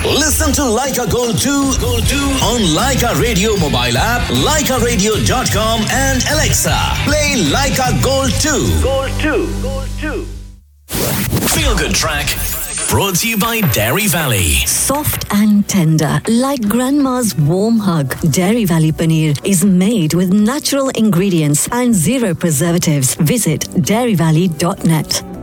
Listen to Leica Gold 2 on Leica Radio mobile app, leicaradio.com and Alexa. Play Leica Gold 2. Gold 2. Feel Good Track. Brought to you by Dairy Valley. Soft and tender, like grandma's warm hug. Dairy Valley Paneer is made with natural ingredients and zero preservatives. Visit dairyvalley.net.